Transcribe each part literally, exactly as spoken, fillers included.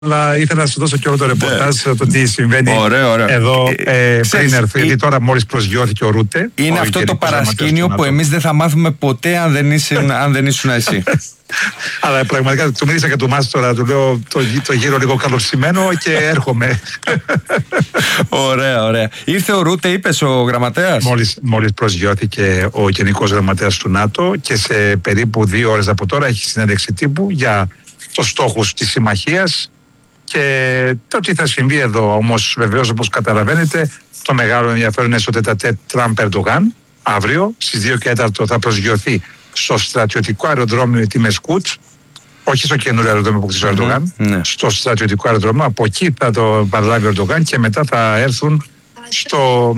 Αλλά ήθελα να σου δώσω και όλο το ρεπορτάζ yeah. το τι συμβαίνει ωραία, ωραία. εδώ ε, ε, πριν έρθει. Γιατί ε, τώρα μόλις προσγειώθηκε ο Ρούτε. Είναι ο αυτό το παρασκήνιο που εμείς δεν θα μάθουμε ποτέ αν δεν ήσουν, αν δεν ήσουν εσύ. Αλλά πραγματικά του μίλησα και του Μάστορα, του λέω το, το γύρο λίγο καλοψημένο και έρχομαι. Ωραία, ωραία. Ήρθε ο Ρούτε, είπες, ο γραμματέας. Μόλις, μόλις προσγειώθηκε ο Γενικός Γραμματέας του ΝΑΤΟ και σε περίπου δύο ώρες από τώρα έχει συνέντευξη τύπου για τους στόχους της συμμαχίας. Και το τι θα συμβεί εδώ, όμως, βεβαίως, όπως καταλαβαίνετε, το μεγάλο ενδιαφέρον είναι στο τετατέτ Τραμπ-Ερντογάν. Αύριο στις δύο και τέταρτο θα προσγειωθεί στο στρατιωτικό αεροδρόμιο τη Μεσκούτ, όχι στο καινούριο αεροδρόμιο που κτίσει ο Ερντογάν, mm, ναι. στο στρατιωτικό αεροδρόμιο. Από εκεί θα το παραλάβει ο Ερντογάν και μετά θα έρθουν στο,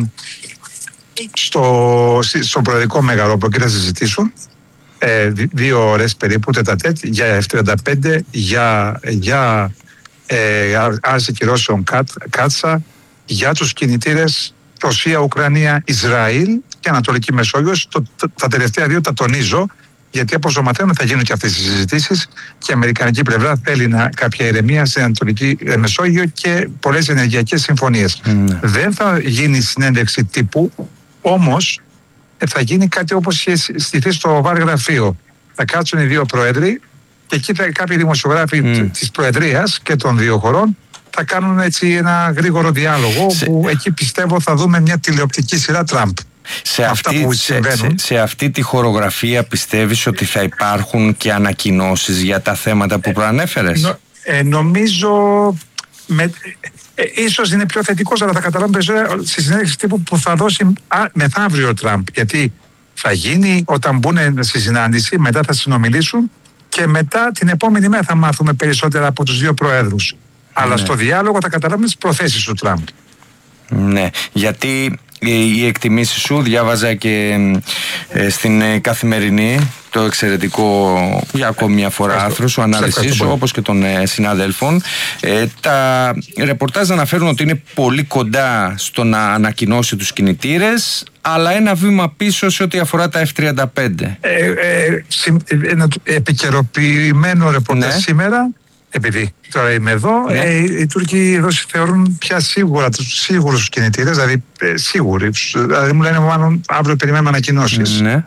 στο, στο προεδρικό μεγαλόπλο και θα συζητήσουν ε, δύο ώρες περίπου τετατέτ για εφ τριάντα πέντε, για. για Ε, άρση κυρώσεων Κάτσα για τους κινητήρες Ρωσία, Ουκρανία, Ισραήλ και Ανατολική Μεσόγειος. Το, το, τα τελευταία δύο τα τονίζω, γιατί όπως μαθαίνουμε θα γίνουν και αυτές οι συζητήσεις και η αμερικανική πλευρά θέλει να, κάποια ηρεμία στην Ανατολική Μεσόγειο και πολλές ενεργειακές συμφωνίες. Mm. Δεν θα γίνει συνέντευξη τύπου, όμως θα γίνει κάτι όπως είχε στηθεί στο ΒΑΡ γραφείο. Θα κάτσουν οι δύο πρόεδροι και εκεί θα, κάποιοι δημοσιογράφοι mm. της Προεδρίας και των δύο χωρών θα κάνουν έτσι ένα γρήγορο διάλογο σε... που εκεί πιστεύω θα δούμε μια τηλεοπτική σειρά Τραμπ. Σε αυτή, σε, σε, σε αυτή τη χορογραφία πιστεύεις ότι θα υπάρχουν και ανακοινώσεις για τα θέματα που προανέφερες? Νο, ε, νομίζω με, ε, ίσως είναι πιο θετικός, αλλά θα καταλάβουμε περισσότερο στη συνέντευξη τύπου που θα δώσει α, μεθαύριο ο Τραμπ, γιατί θα γίνει όταν μπουν στη συνάντηση, μετά θα συνομιλήσουν και μετά την επόμενη μέρα θα μάθουμε περισσότερα από τους δύο προέδρους. Ναι. Αλλά στο διάλογο θα καταλάβουμε τις προθέσεις του Τραμπ. Ναι, γιατί οι εκτιμήσεις σου διάβαζα και ε, στην ε, Καθημερινή, το εξαιρετικό για ακόμη μια φορά άρθρο σου, ανάλυση σου, όπως και των ε, συναδέλφων. Ε, τα ρεπορτάζ αναφέρουν ότι είναι πολύ κοντά στο να ανακοινώσει τους κινητήρες, αλλά ένα βήμα πίσω σε ό,τι αφορά τα εφ τριάντα πέντε. Ε, ε, ένα επικαιροποιημένο ρεπορτάζ ναι. σήμερα, επειδή τώρα είμαι εδώ, ναι. ε, οι Τούρκοι εδώ θεωρούν πια σίγουρα τους σίγουρους κινητήρες, δηλαδή ε, σίγουροι, δηλαδή μου λένε μάλλον αύριο περιμένουμε ανακοινώσεις. Ναι.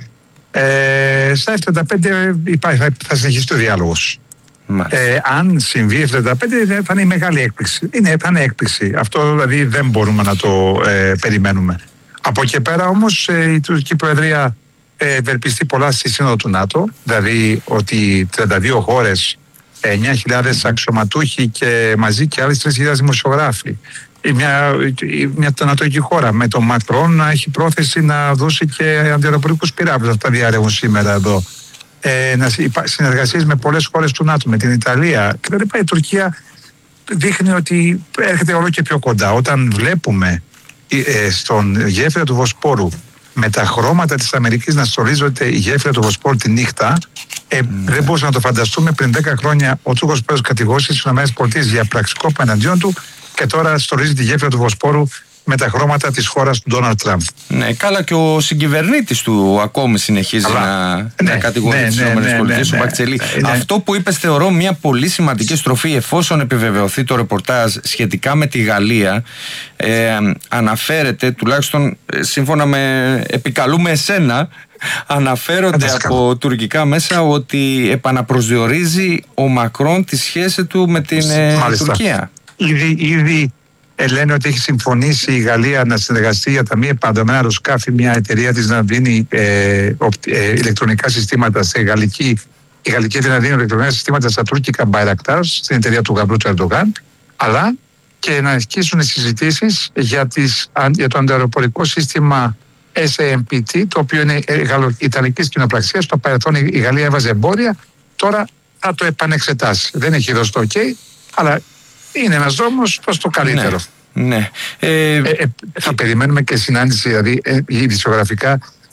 Ε, στα εφ τριάντα πέντε υπάρχει, θα, θα συνεχίσει το διάλογος. Ε, αν συμβεί εφ τριάντα πέντε θα είναι η μεγάλη έκπληξη. Είναι, θα είναι έκπληξη. Αυτό δηλαδή δεν μπορούμε να το ε, περιμένουμε. Από εκεί πέρα όμως ε, η τουρκική προεδρία ε, ευελπιστεί πολλά στη σύνοδο του ΝΑΤΟ, δηλαδή ότι τριάντα δύο χώρες, εννιά χιλιάδες αξιωματούχοι και μαζί και άλλες τρεις χιλιάδες δημοσιογράφοι. Μια, μια ανατολική χώρα με τον Μακρόν να έχει πρόθεση να δώσει και αντιαεροπορικούς πυράβλους. Αυτά διαρρεύουν σήμερα εδώ. Ε, να συνεργασίες με πολλές χώρες του ΝΑΤΟ, με την Ιταλία. Και δηλαδή η Τουρκία δείχνει ότι έρχεται όλο και πιο κοντά. Όταν βλέπουμε ε, στον γέφυρα του Βοσπόρου με τα χρώματα της Αμερικής να στολίζονται η γέφυρα του Βοσπόρου τη νύχτα, ε, mm. δεν μπορούσαμε να το φανταστούμε πριν δέκα χρόνια ο Τούρκος πρόεδρος κατηγόρησε στις ΗΠΑ για πραξικόπημα εναντίον του και τώρα στολίζει τη γέφυρα του Βοσπόρου με τα χρώματα της χώρας του Ντόναλντ Τραμπ. Ναι, καλά, και ο συγκυβερνήτης του ακόμη συνεχίζει αλλά, να, ναι, να κατηγορεί ναι, τις ΗΠΑ, ναι, ναι, ναι, ο Μπακτσελή. Ναι. Αυτό που είπες θεωρώ μια πολύ σημαντική στροφή, εφόσον επιβεβαιωθεί το ρεπορτάζ σχετικά με τη Γαλλία. Ε, αναφέρεται, τουλάχιστον σύμφωνα με επικαλούμε εσένα, αναφέρονται από τουρκικά μέσα ότι επαναπροσδιορίζει ο Μακρόν τη σχέση του με την ε, Τουρκία. Ήδη, ήδη ε, λένε ότι έχει συμφωνήσει η Γαλλία να συνεργαστεί για τα μη επανδρομένα αεροσκάφη, μια εταιρεία της να δίνει ε, ε, ηλεκτρονικά συστήματα σε γαλλική, η γαλλική εταιρεία να δίνει ηλεκτρονικά συστήματα στα τουρκικά Bayraktar, στην εταιρεία του γαμπρού του Ερντογάν, αλλά και να αρχίσουν συζητήσεις για, τις, για το αντιαεροπορικό σύστημα ες έι εμ πι τι, το οποίο είναι ιταλικής κοινοπραξίας. Στο παρελθόν η Γαλλία έβαζε εμπόρια, τώρα θα το επανεξετάσει. Δεν έχει δώσει το OK, αλλά είναι ένας δρόμος προς το καλύτερο. Ναι, ναι. Ε, ε, ε, θα περιμένουμε και συνάντηση, δηλαδή ε, ειδησιογραφικά,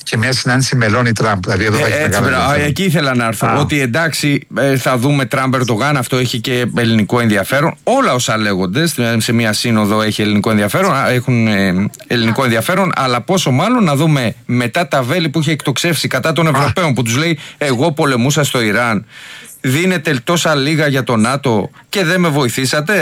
και μια συνάντηση Μελώνη Τραμπ. Δηλαδή εδώ ε, έτσι, μπρα, εκεί ήθελα να έρθω. Α. Ότι εντάξει, θα δούμε Τραμπ Ερντογάν, αυτό έχει και ελληνικό ενδιαφέρον. Όλα όσα λέγονται σε μια σύνοδο έχει ελληνικό ενδιαφέρον, έχουν ελληνικό ενδιαφέρον, αλλά πόσο μάλλον να δούμε μετά τα βέλη που έχει εκτοξεύσει κατά των Ευρωπαίων, Α. που τους λέει εγώ πολεμούσα στο Ιράν, δίνετε τόσα λίγα για το ΝΑΤΟ και δεν με βοηθήσατε.